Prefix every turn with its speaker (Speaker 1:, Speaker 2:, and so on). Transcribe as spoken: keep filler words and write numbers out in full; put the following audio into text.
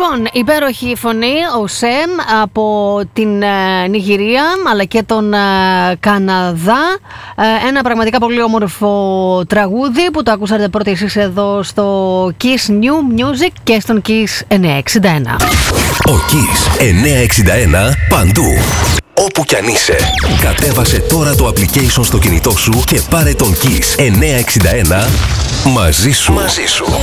Speaker 1: Λοιπόν, υπέροχη φωνή, ο Σεμ από την ε, Νιγηρία αλλά και τον ε, Καναδά. Ε, ένα πραγματικά πολύ όμορφο τραγούδι που το ακούσατε πρώτα εσείς εδώ στο Kiss New Music και στον Kiss εννιακόσια εξήντα ένα.
Speaker 2: Ο Kiss εννιακόσια εξήντα ένα παντού. Όπου κι αν είσαι, κατέβασε τώρα το application στο κινητό σου και πάρε τον Kiss εννιακόσια εξήντα ένα μαζί σου. Μαζί σου.